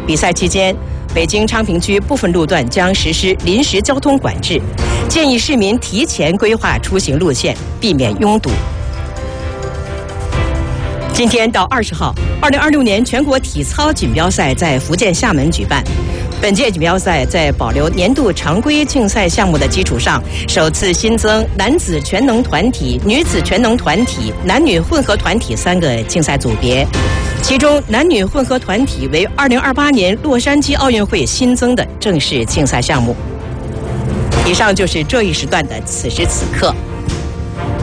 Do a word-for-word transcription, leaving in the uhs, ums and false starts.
比赛期间，北京昌平区部分路段将实施临时交通管制，建议市民提前规划出行路线，避免拥堵。今天到二十号，二零二六年全国体操锦标赛在福建厦门举办。本届锦标赛在保留年度常规竞赛项目的基础上，首次新增男子全能团体、女子全能团体、男女混合团体三个竞赛组别。其中，男女混合团体为二零二八年洛杉矶奥运会新增的正式竞赛项目。以上就是这一时段的此时此刻。